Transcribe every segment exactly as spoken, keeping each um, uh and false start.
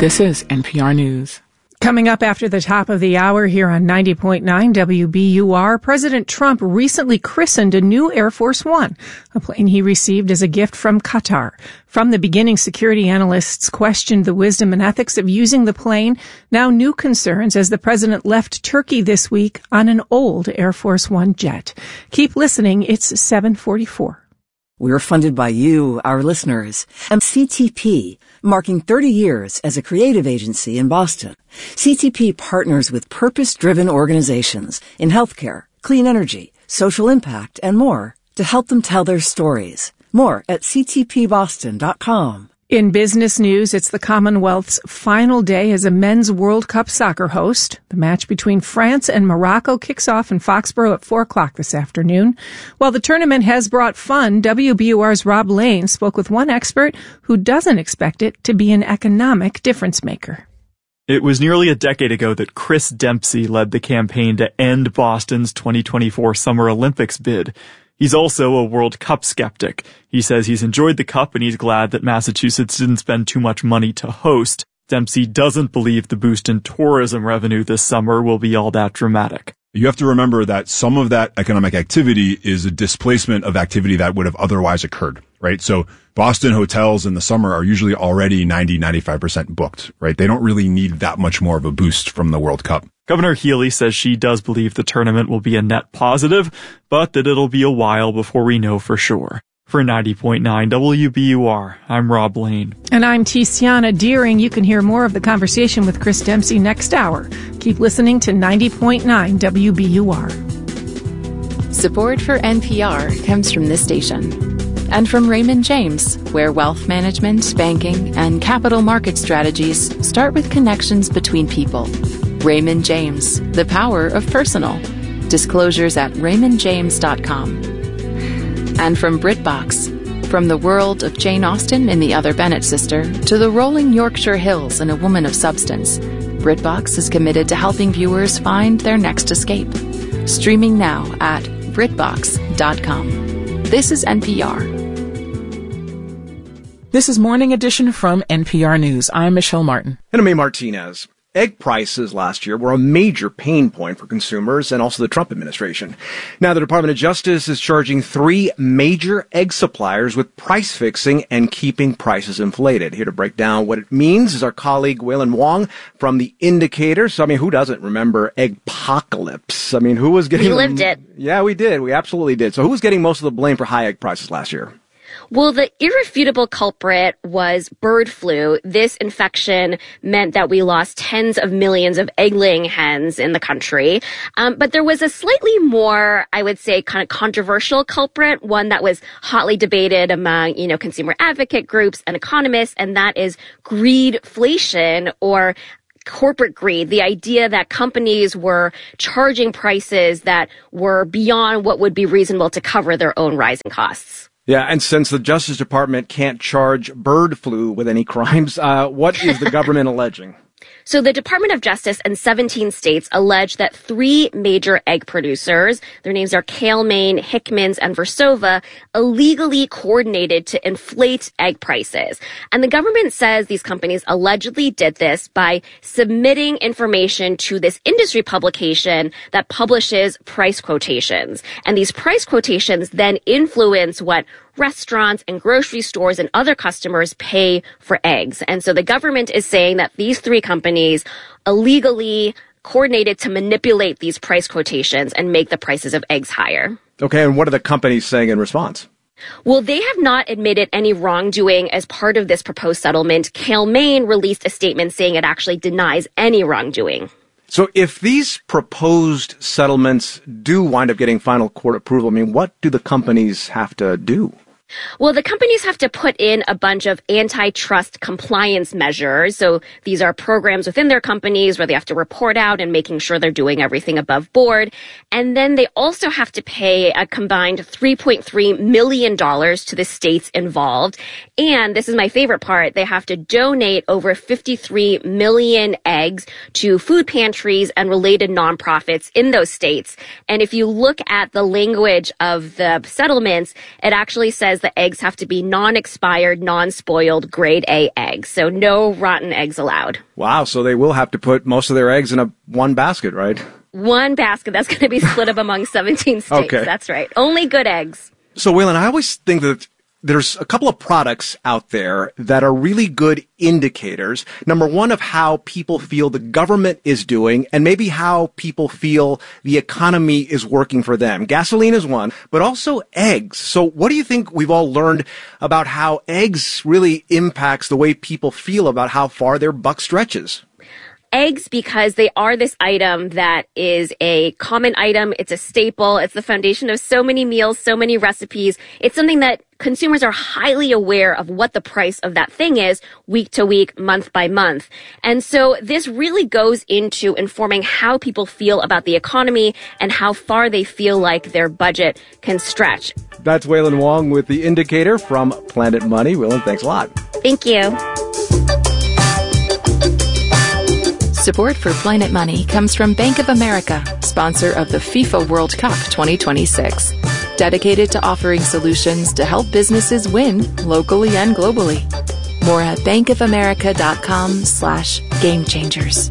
This is N P R News. Coming up after the top of the hour here on ninety point nine W B U R, President Trump recently christened a new Air Force One, a plane he received as a gift from Qatar. From the beginning, security analysts questioned the wisdom and ethics of using the plane. Now new concerns as the president left Turkey this week on an old Air Force One jet. Keep listening. It's seven forty-four. We're funded by you, our listeners, and C T P, marking thirty years as a creative agency in Boston. C T P partners with purpose-driven organizations in healthcare, clean energy, social impact, and more to help them tell their stories. More at c t p boston dot com. In business news, it's the Commonwealth's final day as a men's World Cup soccer host. The match between France and Morocco kicks off in Foxborough at four o'clock this afternoon. While the tournament has brought fun, W B U R's Rob Lane spoke with one expert who doesn't expect it to be an economic difference maker. It was nearly a decade ago that Chris Dempsey led the campaign to end Boston's twenty twenty-four Summer Olympics bid. He's also a World Cup skeptic. He says he's enjoyed the Cup and he's glad that Massachusetts didn't spend too much money to host. Dempsey doesn't believe the boost in tourism revenue this summer will be all that dramatic. You have to remember that some of that economic activity is a displacement of activity that would have otherwise occurred, right? So Boston hotels in the summer are usually already ninety, ninety-five percent booked, right? They don't really need that much more of a boost from the World Cup. Governor Healy says she does believe the tournament will be a net positive, but that it'll be a while before we know for sure. For ninety point nine W B U R, I'm Rob Lane. And I'm Tiziana Deering. You can hear more of the conversation with Chris Dempsey next hour. Keep listening to ninety point nine W B U R. Support for N P R comes from this station. And from Raymond James, where wealth management, banking, and capital market strategies start with connections between people. Raymond James, the power of personal. Disclosures at raymond james dot com. And from BritBox, from the world of Jane Austen in The Other Bennet Sister to the rolling Yorkshire Hills in A Woman of Substance, BritBox is committed to helping viewers find their next escape. Streaming now at brit box dot com. This is N P R. This is Morning Edition from N P R News. I'm Michelle Martin. And I'm A. Martinez. Egg prices last year were a major pain point for consumers and also the Trump administration. Now, the Department of Justice is charging three major egg suppliers with price fixing and keeping prices inflated. Here to break down what it means is our colleague Waylon Wong from The Indicator. So, I mean, who doesn't remember Eggpocalypse? I mean, who was getting... We lived it. Yeah, we did. We absolutely did. So who was getting most of the blame for high egg prices last year? Well, the irrefutable culprit was bird flu. This infection meant that we lost tens of millions of egg-laying hens in the country. Um, but there was a slightly more, I would say, kind of controversial culprit, one that was hotly debated among, you know, consumer advocate groups and economists, and that is greedflation, or corporate greed, the idea that companies were charging prices that were beyond what would be reasonable to cover their own rising costs. Yeah, and since the Justice Department can't charge bird flu with any crimes, uh, what is the government alleging? So the Department of Justice and seventeen states allege that three major egg producers, their names are Kale-Maine, Hickman's, and Versova, illegally coordinated to inflate egg prices. And the government says these companies allegedly did this by submitting information to this industry publication that publishes price quotations. And these price quotations then influence what restaurants and grocery stores and other customers pay for eggs. And so the government is saying that these three companies illegally coordinated to manipulate these price quotations and make the prices of eggs higher. Okay, and what are the companies saying in response? Well, they have not admitted any wrongdoing as part of this proposed settlement. Kale-Maine released a statement saying it actually denies any wrongdoing. So if these proposed settlements do wind up getting final court approval, I mean, what do the companies have to do? Well, the companies have to put in a bunch of antitrust compliance measures. So these are programs within their companies where they have to report out and making sure they're doing everything above board. And then they also have to pay a combined three point three million dollars to the states involved. And this is my favorite part. They have to donate over fifty-three million eggs to food pantries and related nonprofits in those states. And if you look at the language of the settlements, it actually says says the eggs have to be non-expired, non-spoiled, grade A eggs. So no rotten eggs allowed. Wow, so they will have to put most of their eggs in a one basket, right? One basket that's going to be split up among seventeen states. Okay. That's right. Only good eggs. So, Waylon, I always think that there's a couple of products out there that are really good indicators. Number one, of how people feel the government is doing, and maybe how people feel the economy is working for them. Gasoline is one, but also eggs. So what do you think we've all learned about how eggs really impacts the way people feel about how far their buck stretches? Eggs, because they are this item that is a common item. It's a staple. It's the foundation of so many meals, so many recipes. It's something that consumers are highly aware of what the price of that thing is week to week, month by month. And so this really goes into informing how people feel about the economy and how far they feel like their budget can stretch. That's Waylon Wong with The Indicator from Planet Money. Waylon, thanks a lot. Thank you. Support for Planet Money comes from Bank of America, sponsor of the FIFA World Cup twenty twenty-six. Dedicated to offering solutions to help businesses win locally and globally. More at bankofamerica.com slash game changers.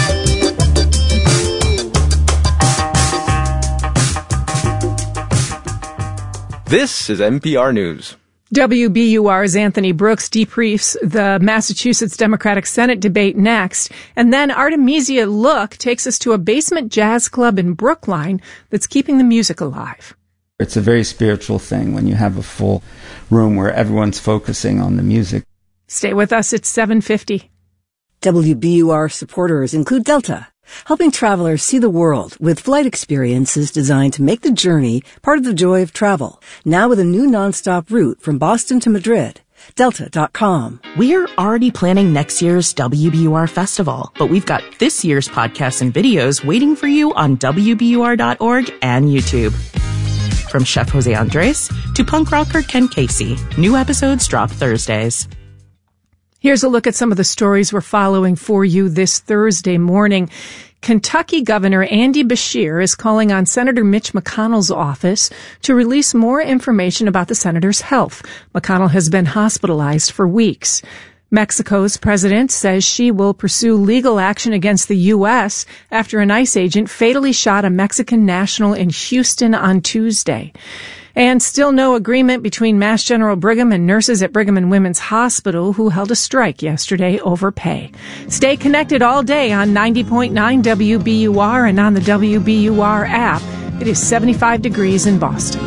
This is N P R News. W B U R's Anthony Brooks debriefs the Massachusetts Democratic Senate debate next. And then Artemisia Look takes us to a basement jazz club in Brookline that's keeping the music alive. It's a very spiritual thing when you have a full room where everyone's focusing on the music. Stay with us at seven fifty. W B U R supporters include Delta, helping travelers see the world with flight experiences designed to make the journey part of the joy of travel. Now with a new nonstop route from Boston to Madrid. Delta dot com. We're already planning next year's W B U R festival, but we've got this year's podcasts and videos waiting for you on W B U R dot org and YouTube. From Chef Jose Andres to punk rocker Ken Casey, new episodes drop Thursdays. Here's a look at some of the stories we're following for you this Thursday morning. Kentucky Governor Andy Beshear is calling on Senator Mitch McConnell's office to release more information about the senator's health. McConnell has been hospitalized for weeks. Mexico's president says she will pursue legal action against the U S after an ICE agent fatally shot a Mexican national in Houston on Tuesday. And still no agreement between Mass General Brigham and nurses at Brigham and Women's Hospital who held a strike yesterday over pay. Stay connected all day on ninety point nine W B U R and on the W B U R app. It is seventy-five degrees in Boston.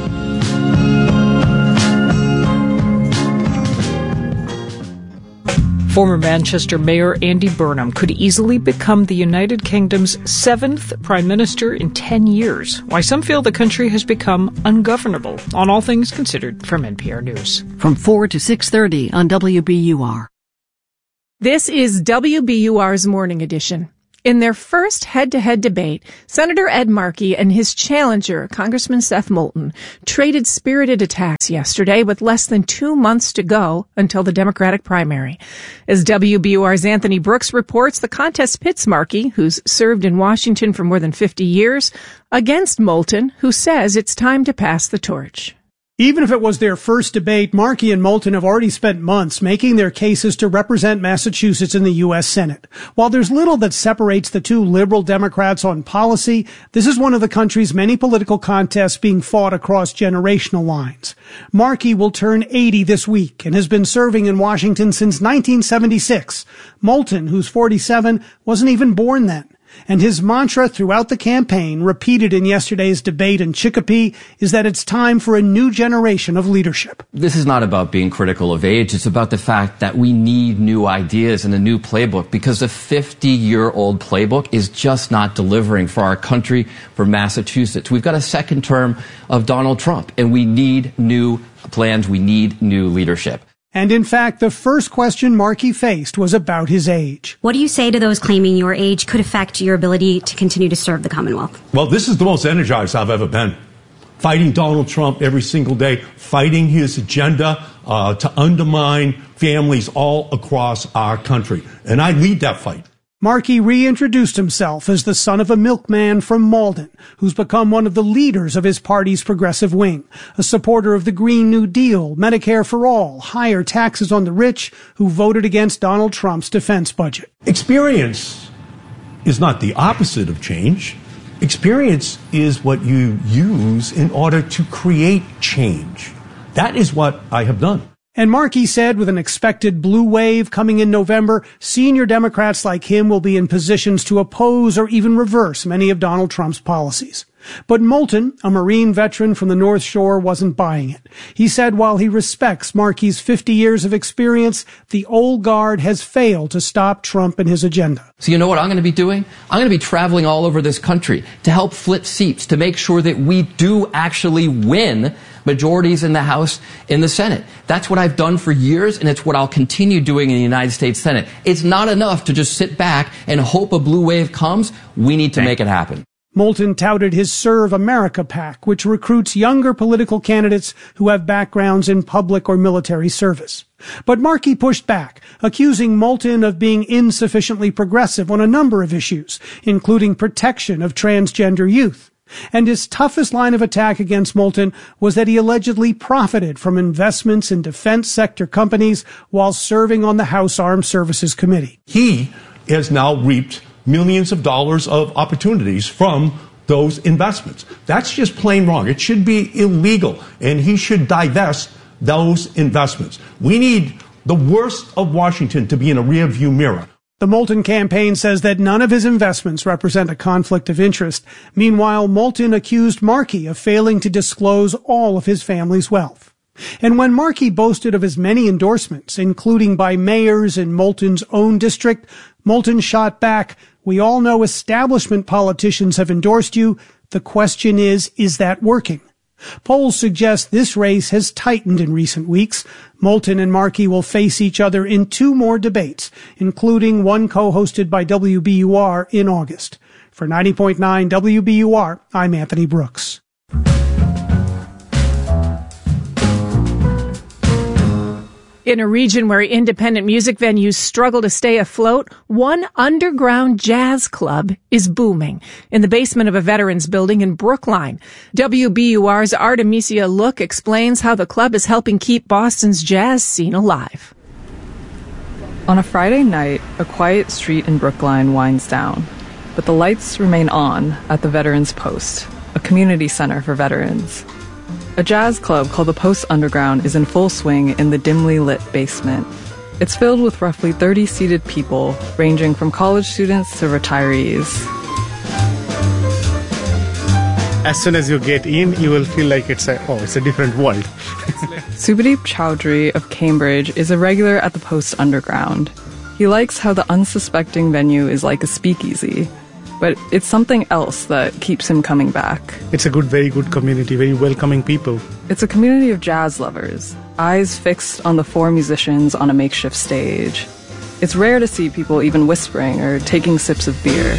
Former Manchester Mayor Andy Burnham could easily become the United Kingdom's seventh Prime Minister in ten years. Why some feel the country has become ungovernable. On All Things Considered from N P R News. From four to six thirty on W B U R. This is W B U R's Morning Edition. In their first head-to-head debate, Senator Ed Markey and his challenger, Congressman Seth Moulton, traded spirited attacks yesterday with less than two months to go until the Democratic primary. As W B U R's Anthony Brooks reports, the contest pits Markey, who's served in Washington for more than fifty years, against Moulton, who says it's time to pass the torch. Even if it was their first debate, Markey and Moulton have already spent months making their cases to represent Massachusetts in the U S Senate. While there's little that separates the two liberal Democrats on policy, this is one of the country's many political contests being fought across generational lines. Markey will turn eighty this week and has been serving in Washington since nineteen seventy-six. Moulton, who's forty-seven, wasn't even born then. And his mantra throughout the campaign, repeated in yesterday's debate in Chicopee, is that it's time for a new generation of leadership. This is not about being critical of age. It's about the fact that we need new ideas and a new playbook, because a fifty-year-old playbook is just not delivering for our country, for Massachusetts. We've got a second term of Donald Trump, and we need new plans. We need new leadership. And in fact, the first question Markey faced was about his age. What do you say to those claiming your age could affect your ability to continue to serve the Commonwealth? Well, this is the most energized I've ever been. Fighting Donald Trump every single day, fighting his agenda uh, to undermine families all across our country. And I lead that fight. Markey reintroduced himself as the son of a milkman from Malden, who's become one of the leaders of his party's progressive wing, a supporter of the Green New Deal, Medicare for all, higher taxes on the rich, who voted against Donald Trump's defense budget. Experience is not the opposite of change. Experience is what you use in order to create change. That is what I have done. And Markey said with an expected blue wave coming in November, senior Democrats like him will be in positions to oppose or even reverse many of Donald Trump's policies. But Moulton, a Marine veteran from the North Shore, wasn't buying it. He said while he respects Markey's fifty years of experience, the old guard has failed to stop Trump and his agenda. So you know what I'm going to be doing? I'm going to be traveling all over this country to help flip seats, to make sure that we do actually win majorities in the House, in the Senate. That's what I've done for years, and it's what I'll continue doing in the United States Senate. It's not enough to just sit back and hope a blue wave comes. We need to make it happen. Moulton touted his Serve America PAC, which recruits younger political candidates who have backgrounds in public or military service. But Markey pushed back, accusing Moulton of being insufficiently progressive on a number of issues, including protection of transgender youth. And his toughest line of attack against Moulton was that he allegedly profited from investments in defense sector companies while serving on the House Armed Services Committee. He has now reaped millions of dollars of opportunities from those investments. That's just plain wrong. It should be illegal, and he should divest those investments. We need the worst of Washington to be in a rearview mirror. The Moulton campaign says that none of his investments represent a conflict of interest. Meanwhile, Moulton accused Markey of failing to disclose all of his family's wealth. And when Markey boasted of his many endorsements, including by mayors in Moulton's own district, Moulton shot back, "We all know establishment politicians have endorsed you. The question is, is that working?" Polls suggest this race has tightened in recent weeks. Moulton and Markey will face each other in two more debates, including one co-hosted by W B U R in August. For ninety point nine W B U R, I'm Anthony Brooks. In a region where independent music venues struggle to stay afloat, one underground jazz club is booming in the basement of a veterans building in Brookline. W B U R's Artemisia Look explains how the club is helping keep Boston's jazz scene alive. On a Friday night, a quiet street in Brookline winds down, but the lights remain on at the Veterans Post, a community center for veterans. A jazz club called the Post Underground is in full swing in the dimly lit basement. It's filled with roughly thirty seated people, ranging from college students to retirees. As soon as you get in, you will feel like it's a, oh, it's a different world. Subhadeep Chowdhury of Cambridge is a regular at the Post Underground. He likes how the unsuspecting venue is like a speakeasy, but it's something else that keeps him coming back. It's a good, very good community, very welcoming people. It's a community of jazz lovers, eyes fixed on the four musicians on a makeshift stage. It's rare to see people even whispering or taking sips of beer.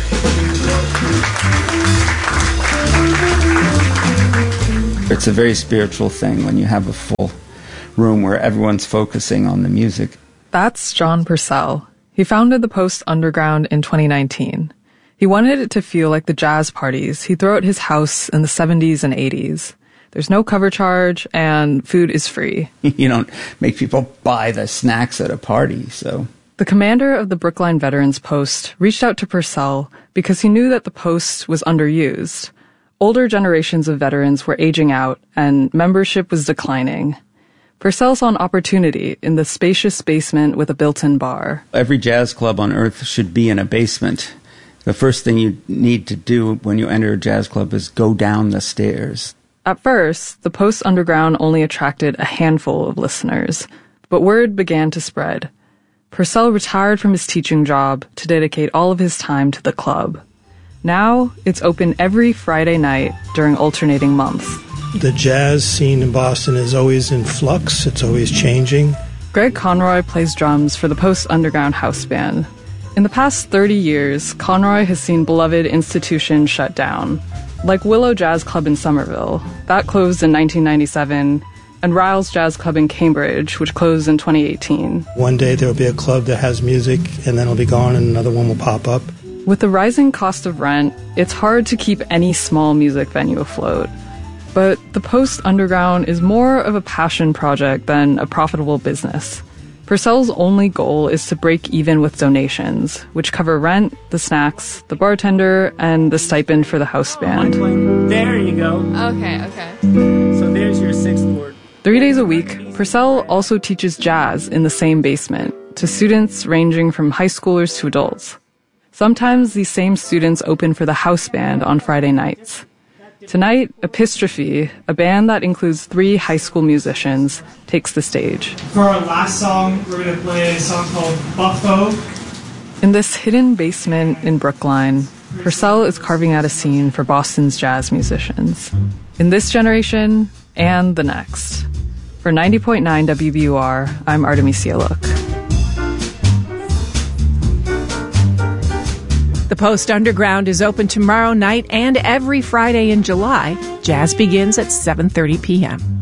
It's a very spiritual thing when you have a full room where everyone's focusing on the music. That's John Purcell. He founded the Post Underground in twenty nineteen. He wanted it to feel like the jazz parties he threw at his house in the seventies and eighties. There's no cover charge, and food is free. You don't make people buy the snacks at a party, so... The commander of the Brookline Veterans Post reached out to Purcell because he knew that the post was underused. Older generations of veterans were aging out, and membership was declining. Purcell saw an opportunity in the spacious basement with a built-in bar. Every jazz club on earth should be in a basement. The first thing you need to do when you enter a jazz club is go down the stairs. At first, the Post Underground only attracted a handful of listeners, but word began to spread. Purcell retired from his teaching job to dedicate all of his time to the club. Now, it's open every Friday night during alternating months. The jazz scene in Boston is always in flux. It's always changing. Greg Conroy plays drums for the Post Underground house band. In the past thirty years, Conroy has seen beloved institutions shut down, like Willow Jazz Club in Somerville. That closed in nineteen ninety-seven, and Ryle's Jazz Club in Cambridge, which closed in twenty eighteen. One day there will be a club that has music, and then it'll be gone, and another one will pop up. With the rising cost of rent, it's hard to keep any small music venue afloat. But the Post Underground is more of a passion project than a profitable business. Purcell's only goal is to break even with donations, which cover rent, the snacks, the bartender, and the stipend for the house band. There you go. Okay, okay. So there's your sixth chord. Three days a week, Purcell also teaches jazz in the same basement to students ranging from high schoolers to adults. Sometimes these same students open for the house band on Friday nights. Tonight, Epistrophe, a band that includes three high school musicians, takes the stage. For our last song, we're going to play a song called Buffo. In this hidden basement in Brookline, Purcell is carving out a scene for Boston's jazz musicians. In this generation and the next. For ninety point nine W B U R, I'm Artemisia Look. The Post Underground is open tomorrow night and every Friday in July. Jazz begins at seven thirty p.m.